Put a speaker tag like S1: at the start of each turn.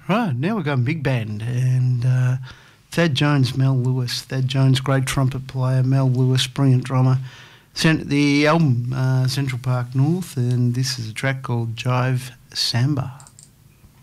S1: Right, now we're going big band, and Thad Jones, Mel Lewis. Thad Jones, great trumpet player. Mel Lewis, brilliant drummer. Sent the album Central Park North, and this is a track called Jive Samba.